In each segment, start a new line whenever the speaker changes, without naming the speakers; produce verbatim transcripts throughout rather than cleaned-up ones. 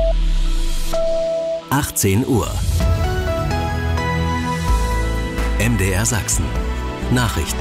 achtzehn Uhr. M D R Sachsen. Nachrichten.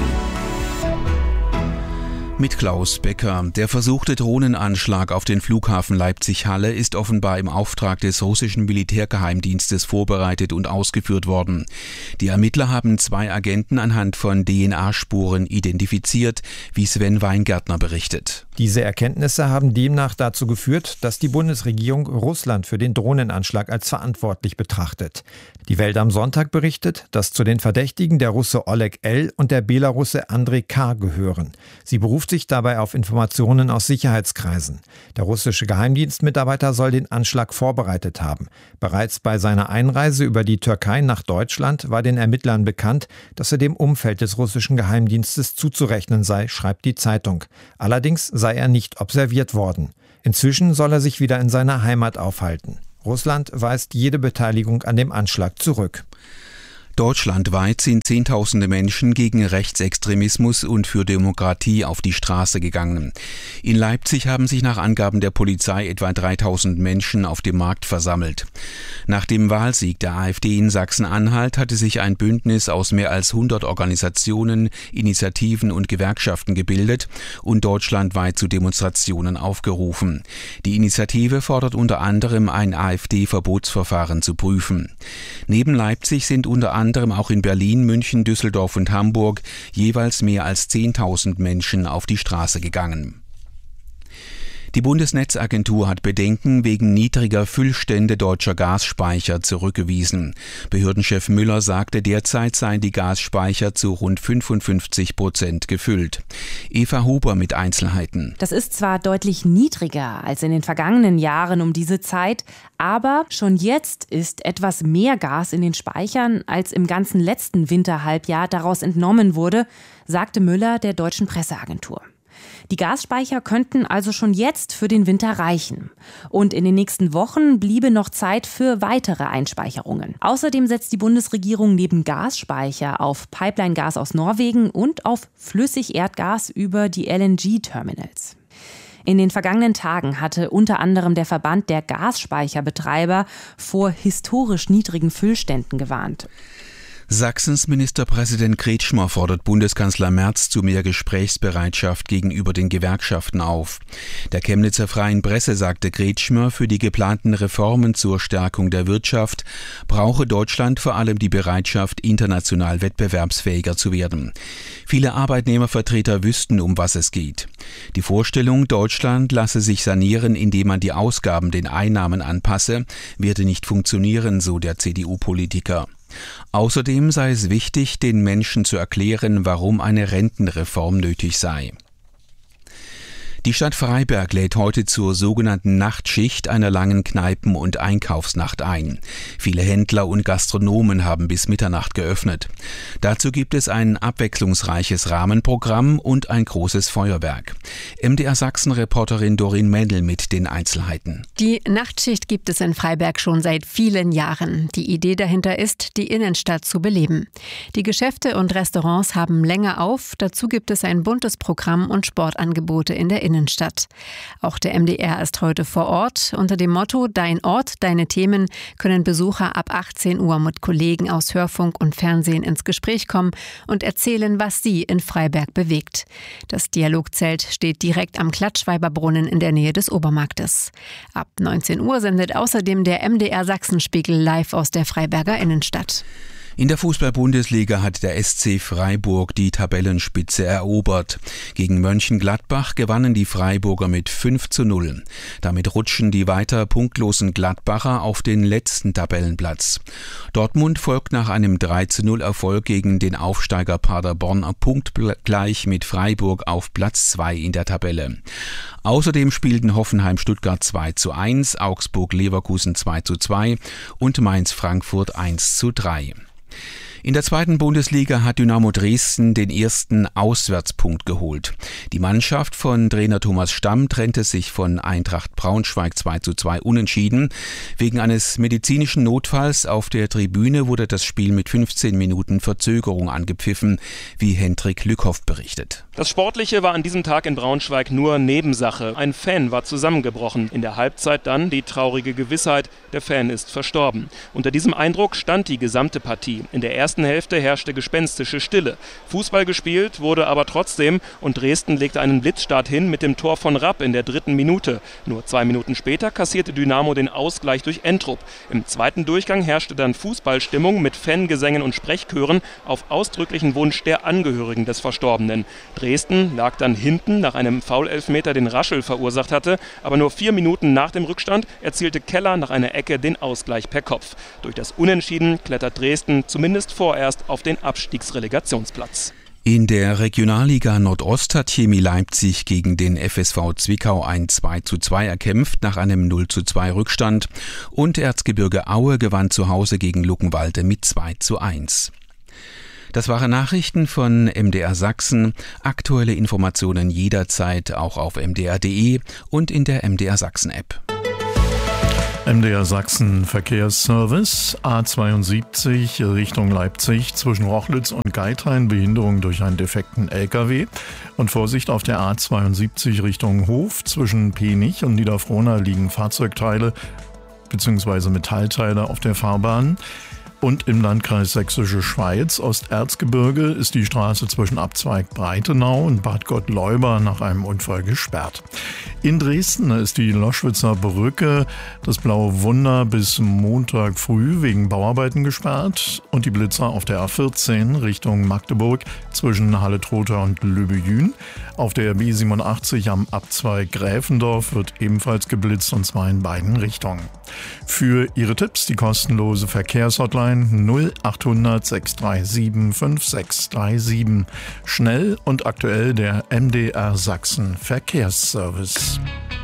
Mit Klaus Becker. Der versuchte Drohnenanschlag auf den Flughafen Leipzig-Halle ist offenbar im Auftrag des russischen Militärgeheimdienstes vorbereitet und ausgeführt worden. Die Ermittler haben zwei Agenten anhand von D N A-Spuren identifiziert, wie Sven Weingärtner berichtet.
Diese Erkenntnisse haben demnach dazu geführt, dass die Bundesregierung Russland für den Drohnenanschlag als verantwortlich betrachtet. Die Welt am Sonntag berichtet, dass zu den Verdächtigen der Russe Oleg L. und der Belarusse Andrei K. gehören. Sie beruft sich dabei auf Informationen aus Sicherheitskreisen. Der russische Geheimdienstmitarbeiter soll den Anschlag vorbereitet haben. Bereits bei seiner Einreise über die Türkei nach Deutschland war den Ermittlern bekannt, dass er dem Umfeld des russischen Geheimdienstes zuzurechnen sei, schreibt die Zeitung. Allerdings sei er nicht observiert worden. Inzwischen soll er sich wieder in seiner Heimat aufhalten. Russland weist jede Beteiligung an dem Anschlag zurück.
Deutschlandweit sind Zehntausende Menschen gegen Rechtsextremismus und für Demokratie auf die Straße gegangen. In Leipzig haben sich nach Angaben der Polizei etwa dreitausend Menschen auf dem Markt versammelt. Nach dem Wahlsieg der AfD in Sachsen-Anhalt hatte sich ein Bündnis aus mehr als hundert Organisationen, Initiativen und Gewerkschaften gebildet und deutschlandweit zu Demonstrationen aufgerufen. Die Initiative fordert unter anderem, ein AfD-Verbotsverfahren zu prüfen. Neben Leipzig sind unter anderem anderem auch in Berlin, München, Düsseldorf und Hamburg jeweils mehr als zehntausend Menschen auf die Straße gegangen. Die Bundesnetzagentur hat Bedenken wegen niedriger Füllstände deutscher Gasspeicher zurückgewiesen. Behördenchef Müller sagte, derzeit seien die Gasspeicher zu rund fünfundfünfzig Prozent gefüllt. Eva Huber mit Einzelheiten.
Das ist zwar deutlich niedriger als in den vergangenen Jahren um diese Zeit, aber schon jetzt ist etwas mehr Gas in den Speichern, als im ganzen letzten Winterhalbjahr daraus entnommen wurde, sagte Müller der Deutschen Presseagentur. Die Gasspeicher könnten also schon jetzt für den Winter reichen. Und in den nächsten Wochen bliebe noch Zeit für weitere Einspeicherungen. Außerdem setzt die Bundesregierung neben Gasspeicher auf Pipeline-Gas aus Norwegen und auf Flüssigerdgas über die L N G-Terminals. In den vergangenen Tagen hatte unter anderem der Verband der Gasspeicherbetreiber vor historisch niedrigen Füllständen gewarnt.
Sachsens Ministerpräsident Kretschmer fordert Bundeskanzler Merz zu mehr Gesprächsbereitschaft gegenüber den Gewerkschaften auf. Der Chemnitzer Freien Presse sagte Kretschmer, für die geplanten Reformen zur Stärkung der Wirtschaft brauche Deutschland vor allem die Bereitschaft, international wettbewerbsfähiger zu werden. Viele Arbeitnehmervertreter wüssten, um was es geht. Die Vorstellung, Deutschland lasse sich sanieren, indem man die Ausgaben den Einnahmen anpasse, werde nicht funktionieren, so der C D U-Politiker. Außerdem sei es wichtig, den Menschen zu erklären, warum eine Rentenreform nötig sei. Die Stadt Freiberg lädt heute zur sogenannten Nachtschicht einer langen Kneipen- und Einkaufsnacht ein. Viele Händler und Gastronomen haben bis Mitternacht geöffnet. Dazu gibt es ein abwechslungsreiches Rahmenprogramm und ein großes Feuerwerk. M D R Sachsen-Reporterin Doreen Mendel mit den Einzelheiten.
Die Nachtschicht gibt es in Freiberg schon seit vielen Jahren. Die Idee dahinter ist, die Innenstadt zu beleben. Die Geschäfte und Restaurants haben länger auf. Dazu gibt es ein buntes Programm und Sportangebote in der Innenstadt. Auch der M D R ist heute vor Ort. Unter dem Motto Dein Ort, deine Themen können Besucher ab achtzehn Uhr mit Kollegen aus Hörfunk und Fernsehen ins Gespräch kommen und erzählen, was sie in Freiberg bewegt. Das Dialogzelt steht direkt am Klatschweiberbrunnen in der Nähe des Obermarktes. Ab neunzehn Uhr sendet außerdem der M D R Sachsenspiegel live aus der Freiberger Innenstadt.
In der Fußball-Bundesliga hat der S C Freiburg die Tabellenspitze erobert. Gegen Mönchengladbach gewannen die Freiburger mit fünf zu null. Damit rutschen die weiter punktlosen Gladbacher auf den letzten Tabellenplatz. Dortmund folgt nach einem drei zu null Erfolg gegen den Aufsteiger Paderborn punktgleich mit Freiburg auf Platz zwei in der Tabelle. Außerdem spielten Hoffenheim-Stuttgart zwei zu eins, Augsburg-Leverkusen zwei zu zwei und Mainz-Frankfurt eins zu drei. In der zweiten Bundesliga hat Dynamo Dresden den ersten Auswärtspunkt geholt. Die Mannschaft von Trainer Thomas Stamm trennte sich von Eintracht Braunschweig zwei zu zwei unentschieden. Wegen eines medizinischen Notfalls auf der Tribüne wurde das Spiel mit fünfzehn Minuten Verzögerung angepfiffen, wie Hendrik Lückhoff berichtet.
Das Sportliche war an diesem Tag in Braunschweig nur Nebensache. Ein Fan war zusammengebrochen. In der Halbzeit dann die traurige Gewissheit, der Fan ist verstorben. Unter diesem Eindruck stand die gesamte Partie. In der ersten Hälfte herrschte gespenstische Stille. Fußball gespielt wurde aber trotzdem und Dresden legte einen Blitzstart hin mit dem Tor von Rapp in der dritten Minute. Nur zwei Minuten später kassierte Dynamo den Ausgleich durch Entrup. Im zweiten Durchgang herrschte dann Fußballstimmung mit Fangesängen und Sprechchören auf ausdrücklichen Wunsch der Angehörigen des Verstorbenen. Dresden lag dann hinten, nach einem Foulelfmeter den Raschel verursacht hatte, aber nur vier Minuten nach dem Rückstand erzielte Keller nach einer Ecke den Ausgleich per Kopf. Durch das Unentschieden klettert Dresden zumindest vorerst auf den Abstiegsrelegationsplatz.
In der Regionalliga Nordost hat Chemie Leipzig gegen den F S V Zwickau ein zwei zu zwei erkämpft nach einem null zu zwei Rückstand und Erzgebirge Aue gewann zu Hause gegen Luckenwalde mit zwei zu eins. Das waren Nachrichten von M D R Sachsen. Aktuelle Informationen jederzeit auch auf m d r punkt d e und in der M D R Sachsen App.
M D R Sachsen Verkehrsservice A zweiundsiebzig Richtung Leipzig zwischen Rochlitz und Geithain, Behinderung durch einen defekten L K W. Und Vorsicht auf der A zweiundsiebzig Richtung Hof zwischen Penich und Niederfrohna liegen Fahrzeugteile bzw. Metallteile auf der Fahrbahn. Und im Landkreis Sächsische Schweiz, Osterzgebirge, ist die Straße zwischen Abzweig Breitenau und Bad Gottleuba nach einem Unfall gesperrt. In Dresden ist die Loschwitzer Brücke, das Blaue Wunder, bis Montag früh wegen Bauarbeiten gesperrt und die Blitzer auf der A vierzehn Richtung Magdeburg zwischen Halle-Trotha und Löbejün. Auf der B siebenundachtzig am Abzweig Gräfendorf wird ebenfalls geblitzt und zwar in beiden Richtungen. Für Ihre Tipps die kostenlose Verkehrshotline null achthundert sechs drei sieben fünf sechs drei sieben. Schnell und aktuell der M D R Sachsen Verkehrsservice.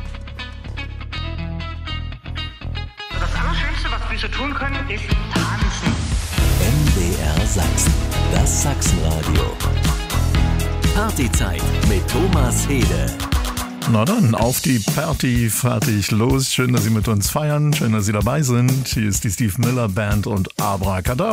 Das Allerschönste, was wir so tun können, ist tanzen.
M D R Sachsen, das Sachsenradio. Partyzeit mit Thomas Hede.
Na dann, auf die Party, fertig, los. Schön, dass Sie mit uns feiern, schön, dass Sie dabei sind. Hier ist die Steve Miller Band und Abracadabra.